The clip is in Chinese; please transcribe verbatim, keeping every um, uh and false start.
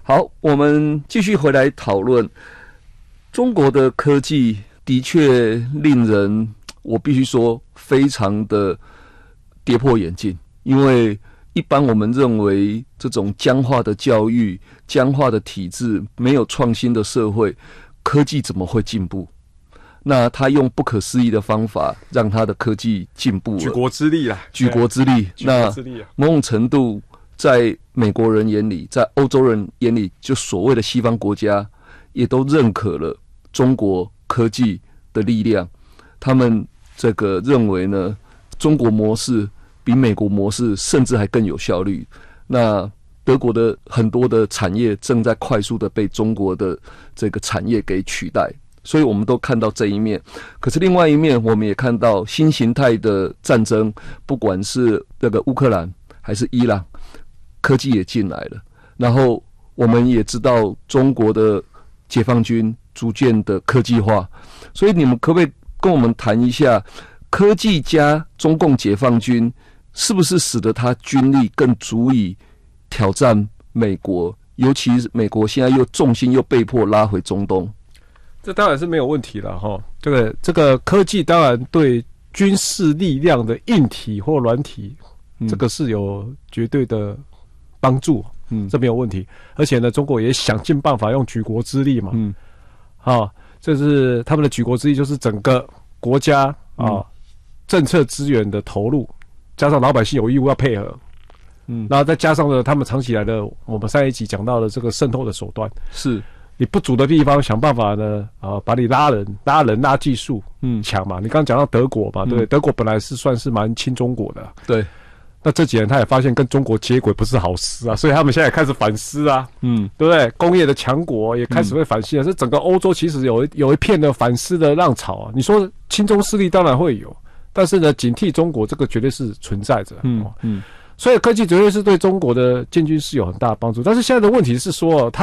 好，我们继续回来讨论中国的科技，的确令人，我必须说非常的跌破眼镜，因为一般我们认为这种僵化的教育、僵化的体制、没有创新的社会，科技怎么会进步？那他用不可思议的方法让他的科技进步了， 举国之力啦， 举国之力。那某种程度，在美国人眼里，在欧洲人眼里，就所谓的西方国家，也都认可了中国科技的力量。他们这个认为呢，中国模式比美国模式甚至还更有效率。那德国的很多的产业正在快速的被中国的这个产业给取代。所以我们都看到这一面，可是另外一面，我们也看到新形态的战争，不管是这个乌克兰还是伊朗，科技也进来了。然后我们也知道中国的解放军逐渐的科技化，所以你们可不可以跟我们谈一下，科技加中共解放军是不是使得他军力更足以挑战美国？尤其是美国现在又重心又被迫拉回中东。 这当然是没有问题了哈。这个这个科技当然对军事力量的硬体或软体，嗯、这个是有绝对的帮助，嗯，这没有问题。而且呢，中国也想尽办法用举国之力嘛，嗯，啊，这是他们的举国之力，就是整个国家啊、嗯、政策资源的投入，加上老百姓有义务要配合，嗯，然后再加上呢，他们长期以来的我们上一集讲到的这个渗透的手段是。 你不足的地方，想办法呢，啊，把你拉人、拉人、拉技术，嗯，强嘛。你刚刚讲到德国嘛，对不对？嗯、德国本来是算是蛮亲中国的， 对。 那这几年他也发现跟中国接轨不是好事啊，所以他们现在也开始反思啊，嗯，对不对？工业的强国也开始会反思啊。这、嗯、整个欧洲其实有有一片的反思的浪潮啊。你说亲中势力当然会有，但是呢，警惕中国这个绝对是存在着，嗯嗯。所以科技绝对是对中国的建军是有很大的帮助，但是现在的问题是说，它